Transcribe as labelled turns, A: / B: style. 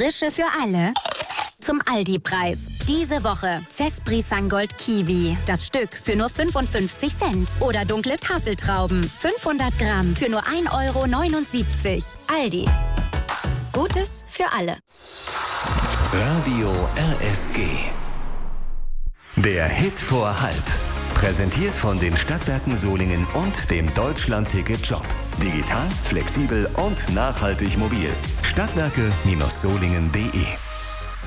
A: Frische für alle. Zum Aldi-Preis. Diese Woche Cespri Sangold Kiwi. Das Stück für nur 55 Cent. Oder dunkle Tafeltrauben. 500 Gramm für nur 1,79 €. Aldi. Gutes für alle.
B: Radio RSG. Der Hit vor halb. Präsentiert von den Stadtwerken Solingen und dem Deutschland-Ticket-Job. Digital, flexibel und nachhaltig mobil. Stadtwerke-solingen.de